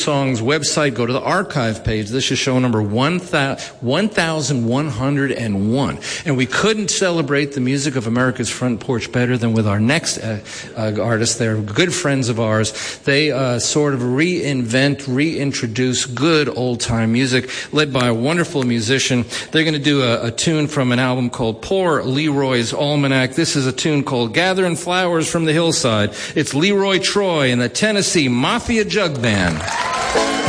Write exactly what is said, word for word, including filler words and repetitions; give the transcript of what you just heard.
Song's website, go to the archive page. This is show number one thousand one hundred one. And we couldn't celebrate the music of America's Front Porch better than with our next uh, uh, artist. They're good friends of ours. They uh, sort of reinvent, reintroduce good old-time music, led by a wonderful musician. They're going to do a, a tune from an album called Poor Leroy's Almanac. This is a tune called Gathering Flowers from the Hillside. It's Leroy Troy and the Tennessee Mafia Jug Band.